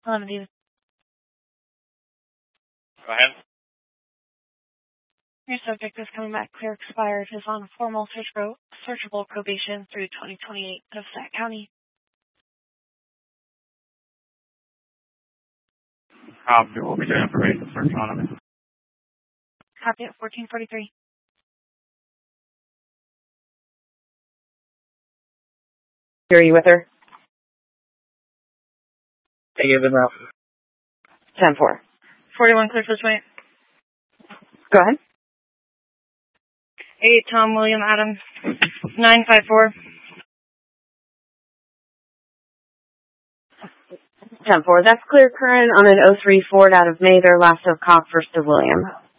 David. Go ahead. Your subject is coming back clear expired, is on formal searchable probation through 2028 out of Sac County. Copy. We'll be doing information search on him. Copy at 1443. Are you with her? I give them out. 10-4. 41 Clifford Way. Go ahead. 8 Tom William Adams. 954. 10-4. That's clear current on an 03 Ford out of Mather, last of Cock, first of William.